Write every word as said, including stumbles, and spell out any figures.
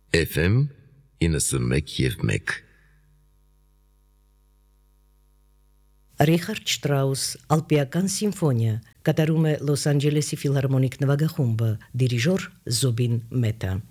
Էֆ էմ իննսունմեկ և մեկ Ռիխարդ Շտրաուս Ալպիական սիմֆոնիա կատարում է Լոս Անջելեսի ֆիլհարմոնիկ նվագախումբը, դիրիժոր Զուբին Մեհտա։